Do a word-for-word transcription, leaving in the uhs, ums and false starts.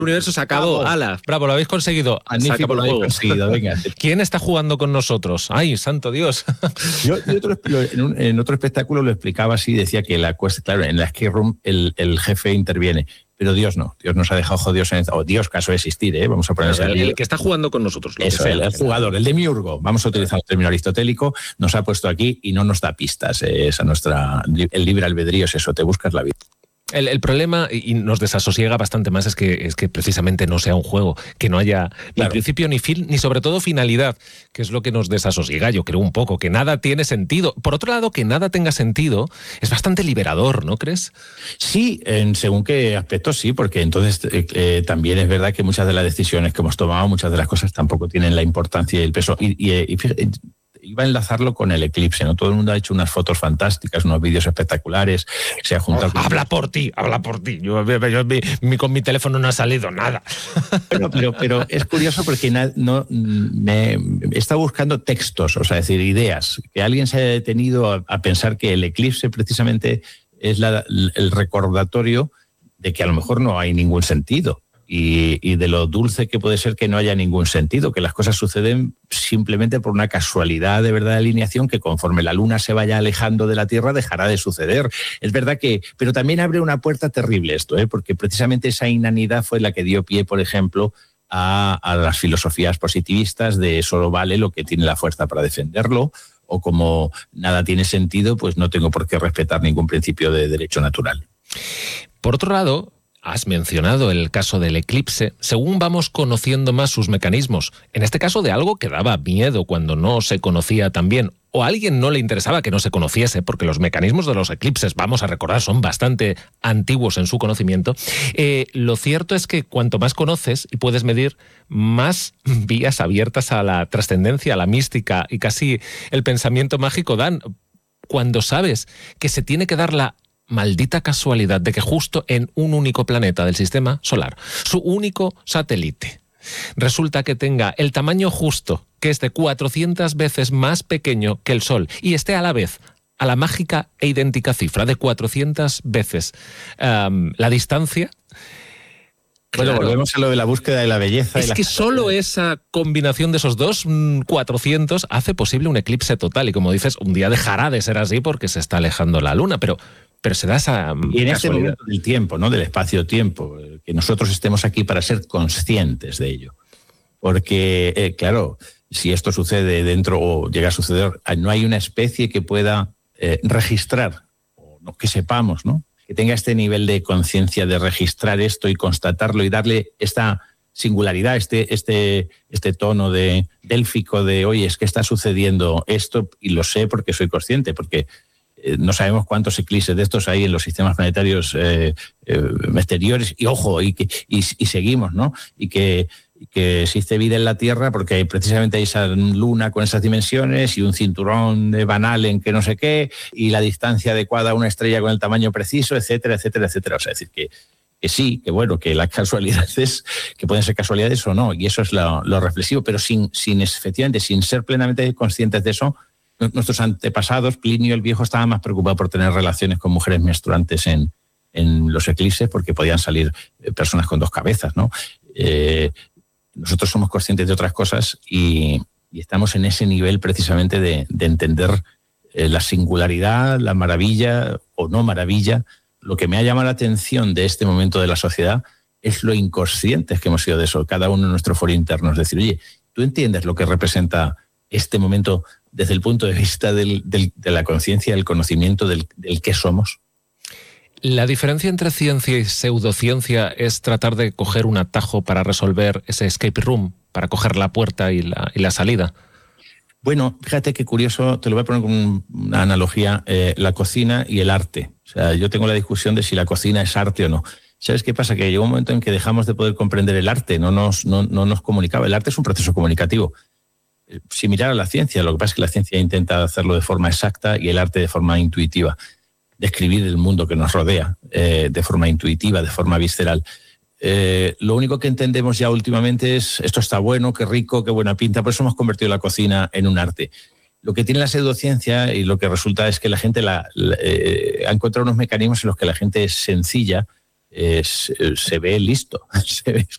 universo se acabó. Bravo, ¡Hala! Bravo, lo habéis conseguido. Magnífico, lo habéis conseguido. Venga. ¿Quién está jugando con nosotros? ¡Ay, santo Dios! Yo, yo otro, en, un, en otro espectáculo lo explicaba así, decía que la cuesta, claro, en la escape room el, el jefe interviene, pero Dios no. Dios nos ha dejado jodidos en el, o Dios, caso de existir, ¿eh? Vamos a ponerse el, el, el que está jugando con nosotros. Lo Eso, que sea, el, el jugador, el demiurgo. Vamos a utilizar un término aristotélico. Nos ha puesto aquí y no nos da pistas. Eh, esa nuestra, el libre albedrío es eso, te buscas la vida. El, el problema, y nos desasosiega bastante más, es que, es que precisamente no sea un juego, que no haya claro. ni principio ni fin, ni sobre todo finalidad, que es lo que nos desasosiega, yo creo un poco, que nada tiene sentido. Por otro lado, que nada tenga sentido es bastante liberador, ¿no crees? Sí, en según qué aspectos sí, porque entonces eh, eh, también es verdad que muchas de las decisiones que hemos tomado, muchas de las cosas tampoco tienen la importancia y el peso. Y, y, y fíjate, iba a enlazarlo con el eclipse, ¿no? Todo el mundo ha hecho unas fotos fantásticas, unos vídeos espectaculares, se ha juntado... Oh, con... Habla por ti, habla por ti. Yo, yo, yo mi, con mi teléfono no ha salido nada. Pero, pero, pero es curioso porque no, no, me está buscando textos, o sea, es decir, ideas, que alguien se haya detenido a, a pensar que el eclipse precisamente es la, el recordatorio de que a lo mejor no hay ningún sentido. Y, y de lo dulce que puede ser que no haya ningún sentido, que las cosas suceden simplemente por una casualidad de verdad de alineación que conforme la luna se vaya alejando de la Tierra dejará de suceder. Es verdad que, pero también abre una puerta terrible esto, ¿eh? Porque precisamente esa inanidad fue la que dio pie, por ejemplo, a, a las filosofías positivistas de solo vale lo que tiene la fuerza para defenderlo, o como nada tiene sentido, pues no tengo por qué respetar ningún principio de derecho natural. Por otro lado, has mencionado el caso del eclipse. Según vamos conociendo más sus mecanismos, en este caso de algo que daba miedo cuando no se conocía tan bien, o a alguien no le interesaba que no se conociese, porque los mecanismos de los eclipses, vamos a recordar, son bastante antiguos en su conocimiento, eh, lo cierto es que cuanto más conoces y puedes medir, más vías abiertas a la trascendencia, a la mística y casi el pensamiento mágico dan. Cuando sabes que se tiene que dar la maldita casualidad de que justo en un único planeta del sistema solar, su único satélite, resulta que tenga el tamaño justo, que es de cuatrocientas veces más pequeño que el Sol, y esté a la vez a la mágica e idéntica cifra de cuatrocientas veces um, la distancia. Bueno, claro, volvemos a lo de la búsqueda de la belleza. Es y la que solo esa combinación de esos dos, cuatrocientos, hace posible un eclipse total. Y como dices, un día dejará de ser así porque se está alejando la Luna, pero... Pero se da esa y en este momento del tiempo, ¿no? Del espacio-tiempo, que nosotros estemos aquí para ser conscientes de ello. Porque, eh, claro, si esto sucede dentro o llega a suceder, no hay una especie que pueda eh, registrar, o no, que sepamos, ¿no? Que tenga este nivel de conciencia de registrar esto y constatarlo y darle esta singularidad, este, este, este tono de délfico de, oye, es que está sucediendo esto y lo sé porque soy consciente, porque no sabemos cuántos eclipses de estos hay en los sistemas planetarios eh, eh, exteriores, y ojo, y, que, y, y seguimos, ¿no? Y que, y que existe vida en la Tierra porque hay, precisamente hay esa luna con esas dimensiones y un cinturón de Van Allen que no sé qué, y la distancia adecuada a una estrella con el tamaño preciso, etcétera, etcétera, etcétera. O sea, es decir, que, que sí, que bueno, que las casualidades, que pueden ser casualidades o no, y eso es lo, lo reflexivo, pero sin, sin efectivamente, sin ser plenamente conscientes de eso. Nuestros antepasados, Plinio el Viejo, estaba más preocupado por tener relaciones con mujeres menstruantes en, en los eclipses porque podían salir personas con dos cabezas, ¿no? Eh, nosotros somos conscientes de otras cosas y, y estamos en ese nivel precisamente de, de entender eh, la singularidad, la maravilla o no maravilla. Lo que me ha llamado la atención de este momento de la sociedad es lo inconscientes que hemos sido de eso, cada uno en nuestro foro interno. Es decir, oye, ¿tú entiendes lo que representa este momento desde el punto de vista del, del, de la conciencia, del conocimiento del, del qué somos? La diferencia entre ciencia y pseudociencia es tratar de coger un atajo para resolver ese escape room, para coger la puerta y la, y la salida. Bueno, fíjate qué curioso, te lo voy a poner con una analogía, eh, la cocina y el arte. O sea, yo tengo la discusión de si la cocina es arte o no. ¿Sabes qué pasa? Que llegó un momento en que dejamos de poder comprender el arte, no nos, no, no nos comunicaba. El arte es un proceso comunicativo. Similar a la ciencia, lo que pasa es que la ciencia intenta hacerlo de forma exacta y el arte de forma intuitiva, describir el mundo que nos rodea eh, de forma intuitiva, de forma visceral. Eh, lo único que entendemos ya últimamente es esto está bueno, qué rico, qué buena pinta, por eso hemos convertido la cocina en un arte. Lo que tiene la pseudociencia y lo que resulta es que la gente la, la, eh, ha encontrado unos mecanismos en los que la gente es sencilla, es, se ve listo, se ve